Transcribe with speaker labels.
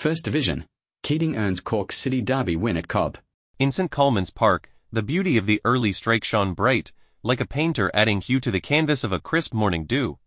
Speaker 1: First Division. Keating earns Cork City Derby win at Cobb.
Speaker 2: In St. Colman's Park, the beauty of the early strike shone bright, like a painter adding hue to the canvas of a crisp morning dew.